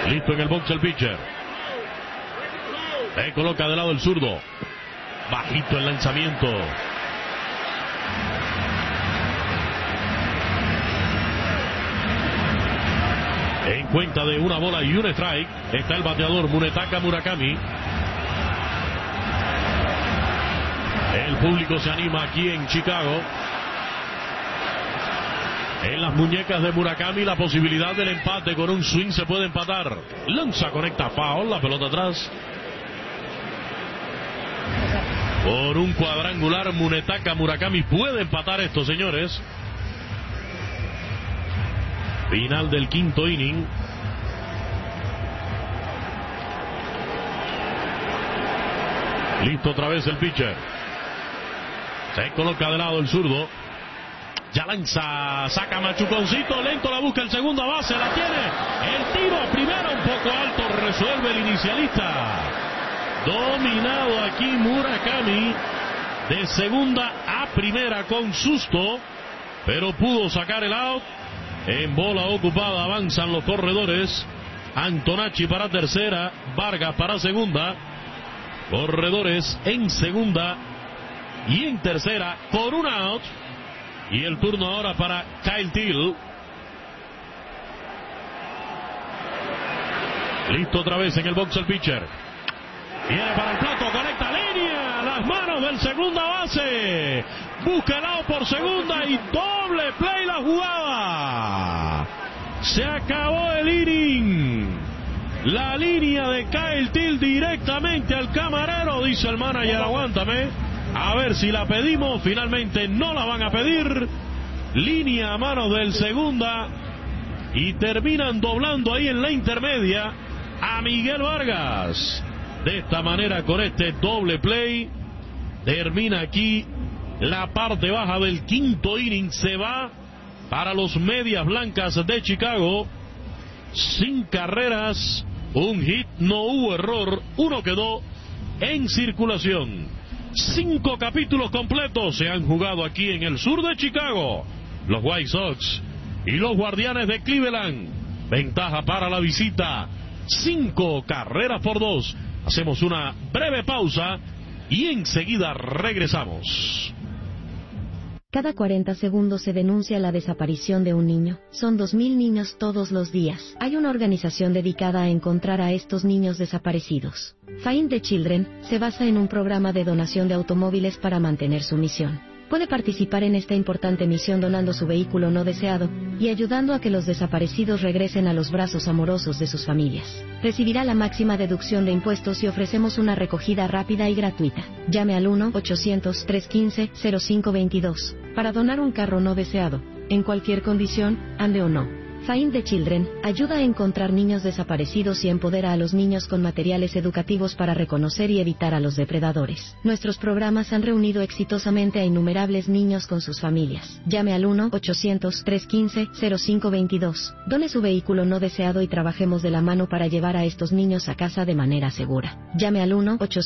Listo en el box el pitcher. Se coloca de lado el zurdo. Bajito el lanzamiento. En cuenta de una bola y un strike está el bateador Munetaka Murakami. El público se anima aquí en Chicago. En las muñecas de Murakami la posibilidad del empate. Con un swing se puede empatar. Lanza, conecta foul, la pelota atrás. Por un cuadrangular Munetaka Murakami puede empatar esto, señores. Final del quinto inning. Listo otra vez el pitcher. Se coloca de lado el zurdo. Ya lanza, saca machuconcito, lento, la busca el segunda base, la tiene. El tiro a primera un poco alto, resuelve el inicialista. Dominado aquí Murakami. De segunda a primera con susto, pero pudo sacar el out. En bola ocupada avanzan los corredores. Antonacci para tercera, Vargas para segunda. Corredores en segunda y en tercera con un out. Y el turno ahora para Kyle Teel. Listo otra vez en el box el pitcher. Viene para el plato, conecta línea. Las manos del segunda base. Busca el out por segunda y doble play la jugada. Se acabó el inning. La línea de Kyle Teel directamente al camarero, dice el manager, aguántame. A ver si la pedimos, finalmente no la van a pedir. Línea a manos del segunda. Y terminan doblando ahí en la intermedia a Miguel Vargas. De esta manera, con este doble play, termina aquí la parte baja del quinto inning. Se va para los Medias Blancas de Chicago. Sin carreras, un hit, no hubo error, uno quedó en circulación. 5 capítulos completos se han jugado aquí en el sur de Chicago. Los White Sox y los Guardianes de Cleveland. Ventaja para la visita. 5 carreras por 2. Hacemos una breve pausa y enseguida regresamos. Cada 40 segundos se denuncia la desaparición de un niño. Son 2.000 niños todos los días. Hay una organización dedicada a encontrar a estos niños desaparecidos. Find the Children se basa en un programa de donación de automóviles para mantener su misión. Puede participar en esta importante misión donando su vehículo no deseado y ayudando a que los desaparecidos regresen a los brazos amorosos de sus familias. Recibirá la máxima deducción de impuestos y ofrecemos una recogida rápida y gratuita. Llame al 1-800-315-0522 para donar un carro no deseado, en cualquier condición, ande o no. Find the Children ayuda a encontrar niños desaparecidos y empodera a los niños con materiales educativos para reconocer y evitar a los depredadores. Nuestros programas han reunido exitosamente a innumerables niños con sus familias. Llame al 1-800-315-0522. Done su vehículo no deseado y trabajemos de la mano para llevar a estos niños a casa de manera segura. Llame al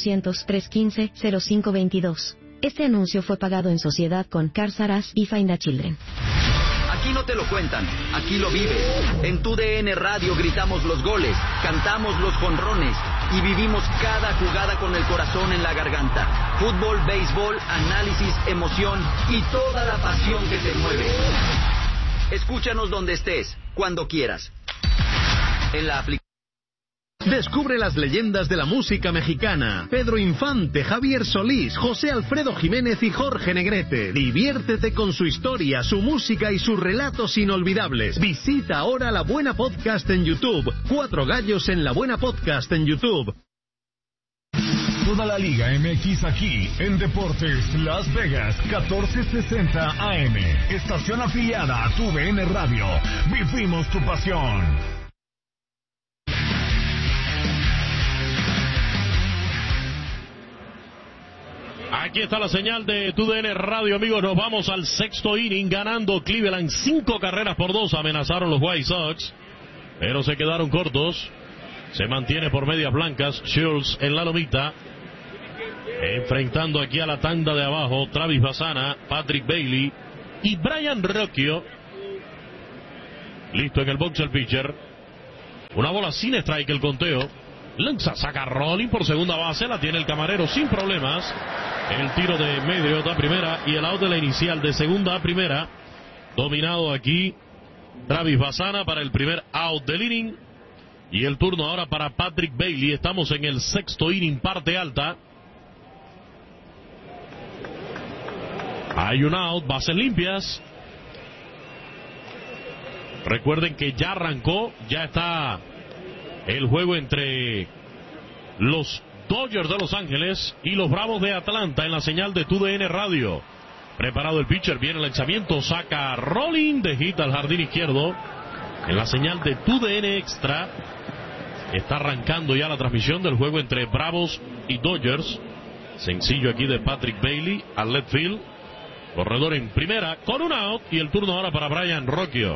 1-800-315-0522. Este anuncio fue pagado en sociedad con Cars R Us y Find the Children. Aquí no te lo cuentan, aquí lo vives. En tu DN Radio gritamos los goles, cantamos los jonrones y vivimos cada jugada con el corazón en la garganta. Fútbol, béisbol, análisis, emoción y toda la pasión que te mueve. Escúchanos donde estés, cuando quieras. En la aplicación. Descubre las leyendas de la música mexicana. Pedro Infante, Javier Solís, José Alfredo Jiménez y Jorge Negrete. Diviértete con su historia, su música y sus relatos inolvidables. Visita ahora La Buena Podcast en YouTube. 4 Gallos en La Buena Podcast en YouTube. Toda la Liga MX aquí en Deportes Las Vegas 1460 AM. Estación afiliada a tu DN Radio. Vivimos tu pasión. Aquí está la señal de TUDN Radio, amigos. Nos vamos al sexto inning, ganando Cleveland 5 carreras por 2. Amenazaron los White Sox, pero se quedaron cortos. Se mantiene por Medias Blancas Schultz en la lomita, enfrentando aquí a la tanda de abajo Travis Bassana, Patrick Bailey y Brian Rocchio. Listo en el box el pitcher. Una bola sin strike el conteo. Lanza, saca Rolling por segunda base, la tiene el camarero sin problemas. El tiro de medio a primera y el out de la inicial de segunda a primera. Dominado aquí Travis Bassana para el primer out del inning. Y el turno ahora para Patrick Bailey. Estamos en el sexto inning, parte alta. Hay un out, bases limpias. Recuerden que ya arrancó, ya está el juego entre los Dodgers de Los Ángeles y los Bravos de Atlanta en la señal de TUDN Radio. Preparado el pitcher, viene el lanzamiento, saca Rolling de hit al jardín izquierdo. En la señal de TUDN Extra está arrancando ya la transmisión del juego entre Bravos y Dodgers. Sencillo aquí de Patrick Bailey al left field. Corredor en primera con un out y el turno ahora para Brian Rocchio.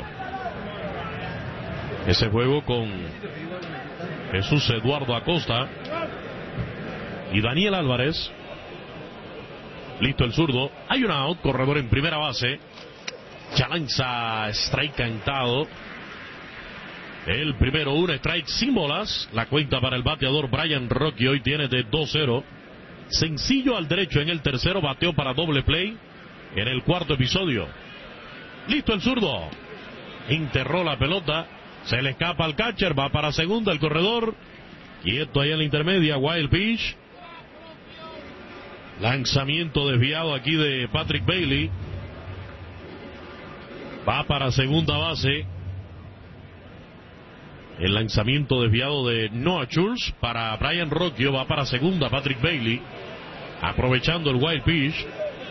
Ese juego con Jesús Eduardo Acosta y Daniel Álvarez. Listo el zurdo. Hay un out, corredor en primera base. Ya lanza strike cantado. El primero, un strike sin bolas. La cuenta para el bateador Brian Rocchio hoy tiene de 2-0. Sencillo al derecho en el tercero, bateó para doble play en el cuarto episodio. Listo el zurdo. Enterró la pelota. Se le escapa al catcher, va para segunda el corredor. Quieto ahí en la intermedia, wild pitch. Lanzamiento desviado aquí de Patrick Bailey. Va para segunda base. El lanzamiento desviado de Noah Schultz para Brian Rocchio, va para segunda Patrick Bailey. Aprovechando el wild pitch.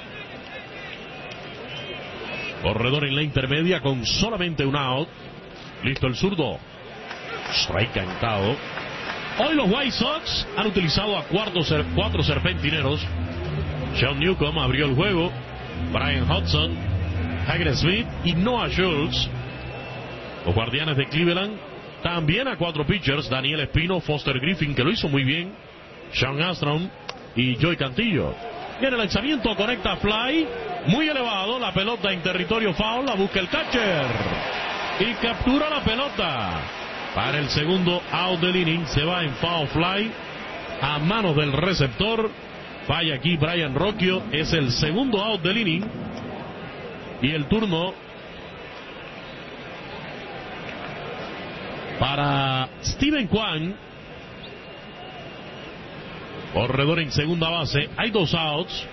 Corredor en la intermedia con solamente un out. Listo el zurdo. Strike cantado. Hoy los White Sox han utilizado a cuatro serpentineros. Sean Newcomb abrió el juego. Brian Hudson, Hagler Smith y Noah Schultz. Los Guardianes de Cleveland también a 4 pitchers. Daniel Espino, Foster Griffin, que lo hizo muy bien. Sean Astrom y Joey Cantillo. Viene el lanzamiento, conecta fly. Muy elevado, la pelota en territorio foul. La busca el catcher. Y captura la pelota. Para el segundo out del inning, se va en foul fly a manos del receptor. Falla aquí Brian Rocchio, es el segundo out del inning. Y el turno para Steven Kwan. Corredor en segunda base, hay 2 outs.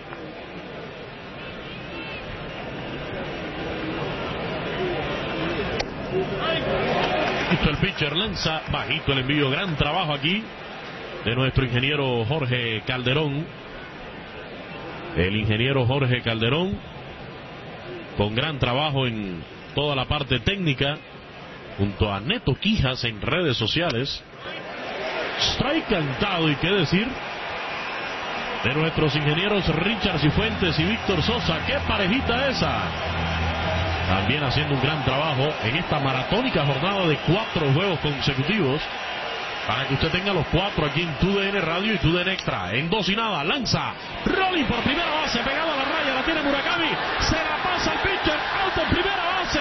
Listo el pitcher, lanza bajito el envío. Gran trabajo aquí de nuestro ingeniero Jorge Calderón. El ingeniero Jorge Calderón con gran trabajo en toda la parte técnica junto a Neto Quijas en redes sociales. Strike cantado, y qué decir de nuestros ingenieros Richard Cifuentes y Víctor Sosa. Qué parejita esa. También haciendo un gran trabajo en esta maratónica jornada de 4 juegos consecutivos. Para que usted tenga los 4 aquí en TUDN Radio y TUDN Extra. En 2-0, lanza Rolling por primera base, pegado a la raya, la tiene Murakami. Se la pasa al pitcher, out en primera base.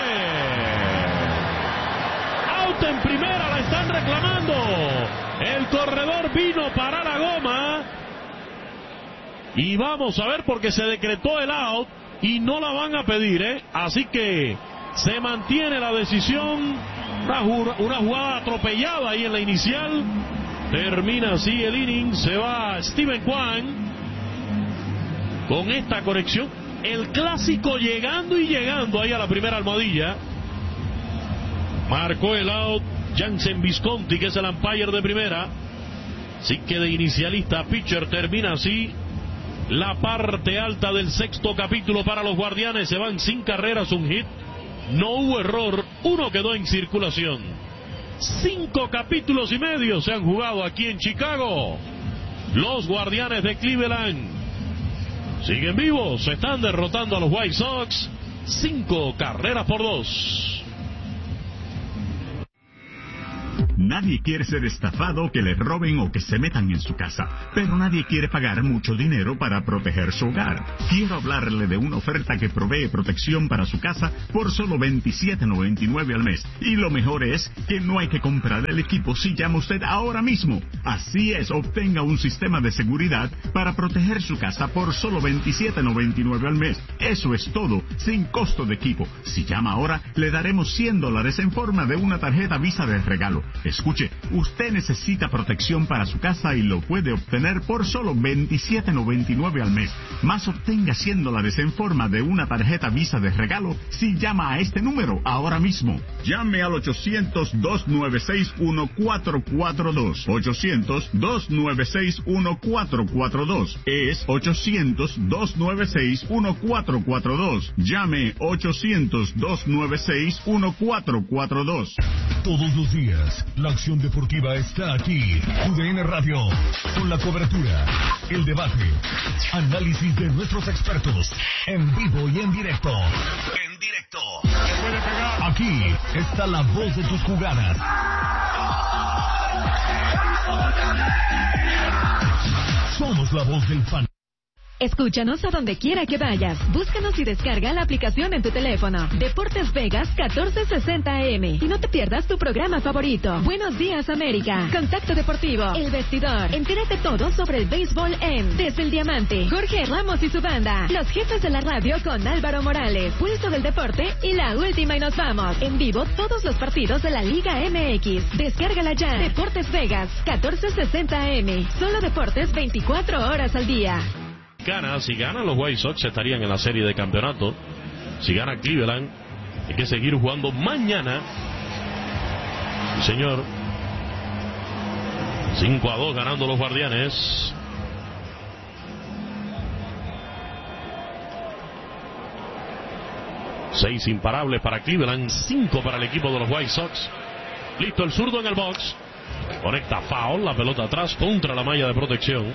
Out en primera, la están reclamando. El corredor vino para la goma. Y vamos a ver, porque se decretó el out y no la van a pedir, Así que se mantiene la decisión. Una jugada atropellada ahí en la inicial. Termina así el inning. Se va Steven Kwan con esta conexión. El clásico llegando y llegando ahí a la primera almohadilla. Marcó el out Jansen Visconti, que es el umpire de primera. Así que de inicialista a pitcher termina así la parte alta del sexto capítulo para los Guardianes. Se van sin carreras, un hit. No hubo error, uno quedó en circulación. 5 capítulos y medio se han jugado aquí en Chicago. Los Guardianes de Cleveland siguen vivos, se están derrotando a los White Sox 5 carreras por 2. Nadie quiere ser estafado, que le roben o que se metan en su casa, pero nadie quiere pagar mucho dinero para proteger su hogar. Quiero hablarle de una oferta que provee protección para su casa por solo $27.99 al mes. Y lo mejor es que no hay que comprar el equipo si llama usted ahora mismo. Así es, obtenga un sistema de seguridad para proteger su casa por solo $27.99 al mes. Eso es todo, sin costo de equipo. Si llama ahora, le daremos $100 en forma de una tarjeta Visa de regalo. Escuche, usted necesita protección para su casa y lo puede obtener por solo $27.99 al mes. Más obtenga $100 en forma de una tarjeta Visa de regalo si llama a este número ahora mismo. Llame al 800-296-1442. 800-296-1442. Es 800-296-1442. Llame 800-296-1442. Todos los días, la acción deportiva está aquí. TUDN Radio, con la cobertura, el debate, análisis de nuestros expertos, en vivo y en directo. En directo. Aquí está la voz de tus jugadas. Somos la voz del fan. Escúchanos a donde quiera que vayas. Búscanos y descarga la aplicación en tu teléfono. Deportes Vegas 1460 AM. Y no te pierdas tu programa favorito. Buenos días, América. Contacto Deportivo. El Vestidor. Entérate todo sobre el béisbol en Desde el Diamante. Jorge Ramos y su banda. Los jefes de la radio con Álvaro Morales. Pulso del deporte y la última y nos vamos. En vivo todos los partidos de la Liga MX. Descárgala ya. Deportes Vegas 1460 AM. Solo deportes 24 horas al día. Si ganan los White Sox estarían en la serie de campeonato. Si gana Cleveland, hay que seguir jugando mañana. Sí, señor. 5-2 ganando los Guardianes. Seis imparables para Cleveland, 5 para el equipo de los White Sox. Listo el zurdo en el box. Conecta foul, la pelota atrás contra la malla de protección.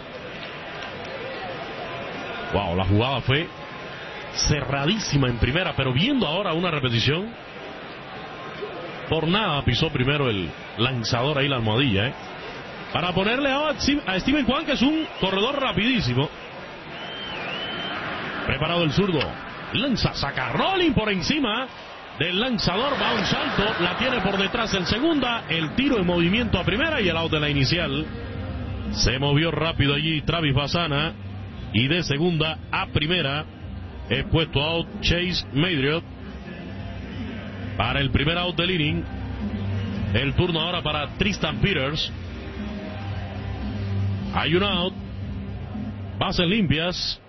Wow, la jugada fue cerradísima en primera, pero viendo ahora una repetición, por nada pisó primero el lanzador ahí la almohadilla, para ponerle a Steven Kwan, que es un corredor rapidísimo. Preparado el zurdo, lanza, saca Rolling por encima del lanzador, va un salto, la tiene por detrás el segunda, el tiro en movimiento a primera y el out de la inicial. Se movió rápido allí Travis Bassana. Y de segunda a primera he puesto out Chase Madriot para el primer out del inning. El turno ahora para Tristan Peters. Hay un out, bases limpias.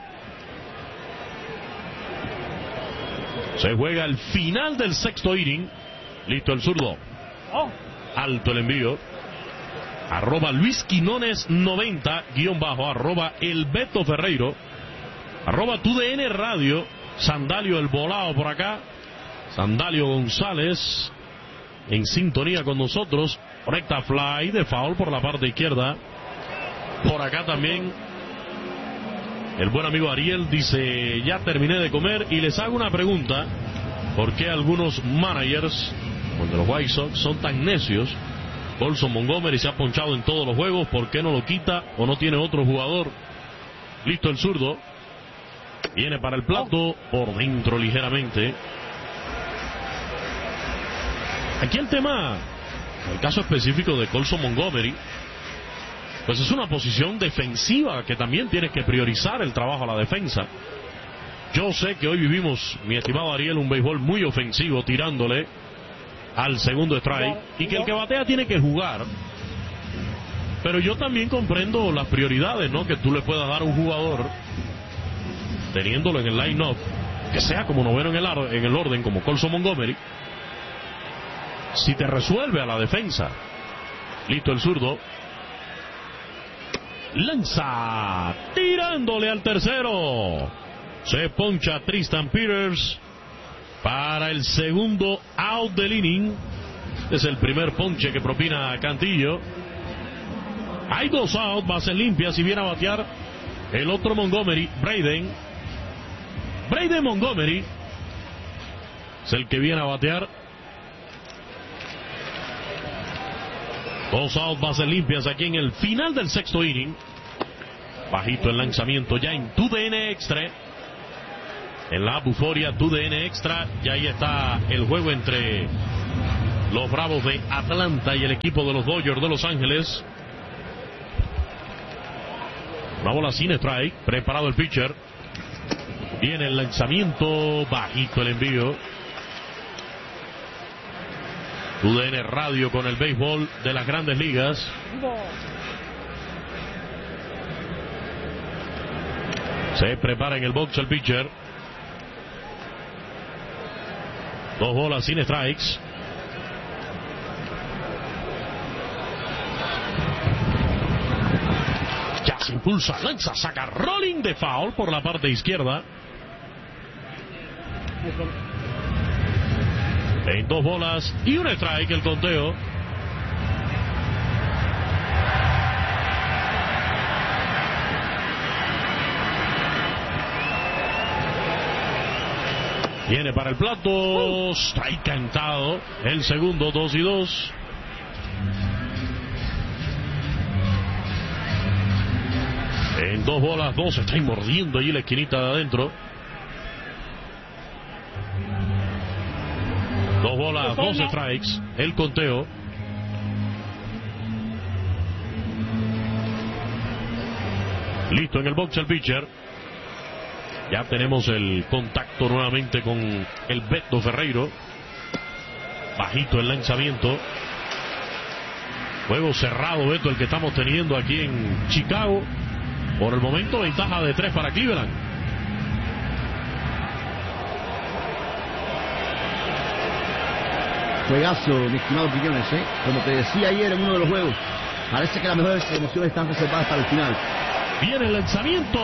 Se juega el final del sexto inning. Listo el zurdo. Alto el envío. Arroba Luis Quinones 90 _ arroba el Beto Ferreiro, arroba TUDN Radio. Sandalio el volado por acá, Sandalio González en sintonía con nosotros. Recta fly de foul por la parte izquierda. Por acá también el buen amigo Ariel dice: ya terminé de comer y les hago una pregunta. ¿Por qué algunos managers de los White Sox son tan necios? Colson Montgomery se ha ponchado en todos los juegos. ¿Por qué no lo quita o no tiene otro jugador? Listo el zurdo. Viene para el plato por dentro ligeramente. Aquí el tema, el caso específico de Colson Montgomery, pues es una posición defensiva que también tiene que priorizar el trabajo a la defensa. Yo sé que hoy vivimos, mi estimado Ariel, un béisbol muy ofensivo, tirándole al segundo strike, y que el que batea tiene que jugar, pero yo también comprendo las prioridades, ¿no?, que tú le puedas dar a un jugador teniéndolo en el line-up, que sea como noveno en el orden, como Colson Montgomery, si te resuelve a la defensa. Listo el zurdo, lanza, tirándole al tercero, se poncha Tristan Peters para el segundo out del inning. Es el primer ponche que propina Cantillo. Hay 2 outs, bases limpias, y viene a batear el otro Montgomery, Braden Montgomery es el que viene a batear. 2 out, bases limpias aquí en el final del sexto inning. Bajito el lanzamiento ya en TUDN Extra. En la Buforia TUDN Extra. Y ahí está el juego entre los Bravos de Atlanta y el equipo de los Dodgers de Los Ángeles. Una bola sin strike. Preparado el pitcher. Viene el lanzamiento. Bajito el envío. TUDN Radio con el béisbol de las Grandes Ligas. Se prepara en el box el pitcher. 2 bolas sin strikes. Ya se impulsa, lanza, saca rolling de foul por la parte izquierda. En 2 bolas y un strike el conteo. Viene para el plato. Strike cantado. El segundo, 2-2. En 2 bolas, 2. Está mordiendo allí la esquinita de adentro. 2 bolas, 2 strikes. El conteo. Listo en el box el pitcher. Ya tenemos el contacto nuevamente con el Beto Ferreiro. Bajito el lanzamiento. Juego cerrado, Beto, el que estamos teniendo aquí en Chicago. Por el momento, ventaja de 3 para Cleveland. Juegazo, mi estimado Quiñones, ¿eh? Como te decía ayer en uno de los juegos, parece que las mejores emociones están reservadas para el final. Viene el lanzamiento.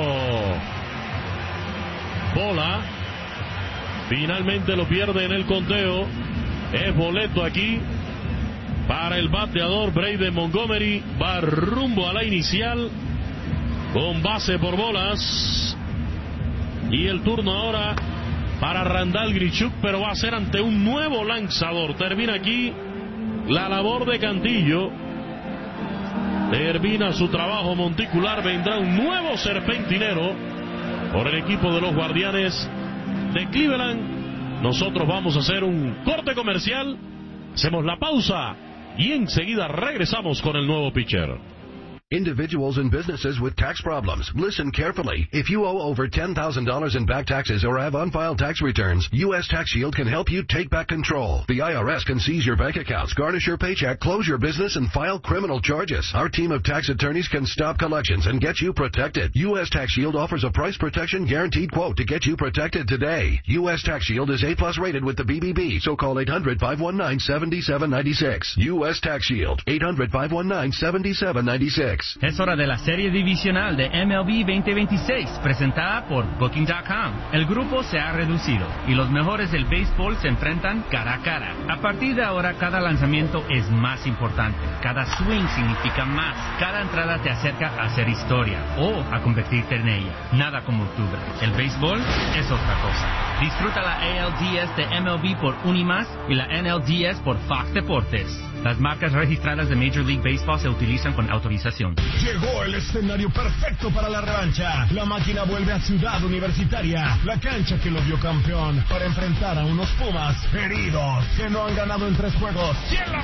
Bola. Finalmente lo pierde en el conteo. Es boleto aquí para el bateador Braden Montgomery. Va rumbo a la inicial con base por bolas. Y el turno ahora para Randall Grichuk, pero va a ser ante un nuevo lanzador. Termina aquí la labor de Cantillo. Termina su trabajo monticular. Vendrá un nuevo serpentinero por el equipo de los Guardianes de Cleveland. Nosotros vamos a hacer un corte comercial. Hacemos la pausa y enseguida regresamos con el nuevo pitcher. Individuals and businesses with tax problems. Listen carefully. If you owe over $10,000 in back taxes or have unfiled tax returns, U.S. Tax Shield can help you take back control. The IRS can seize your bank accounts, garnish your paycheck, close your business, and file criminal charges. Our team of tax attorneys can stop collections and get you protected. U.S. Tax Shield offers a price protection guaranteed quote to get you protected today. U.S. Tax Shield is A+ rated with the BBB, so call 800-519-7796. U.S. Tax Shield, 800-519-7796. Es hora de la serie divisional de MLB 2026, presentada por Booking.com. El grupo se ha reducido y los mejores del béisbol se enfrentan cara a cara. A partir de ahora, cada lanzamiento es más importante. Cada swing significa más. Cada entrada te acerca a hacer historia o a convertirte en ella. Nada como octubre. El béisbol es otra cosa. Disfruta la ALDS de MLB por Unimas y la NLDS por Fox Deportes. Las marcas registradas de Major League Baseball se utilizan con autorización. Llegó el escenario perfecto para la revancha. La máquina vuelve a Ciudad Universitaria, la cancha que lo vio campeón, para enfrentar a unos Pumas heridos que no han ganado en 3 juegos. ¡Y en la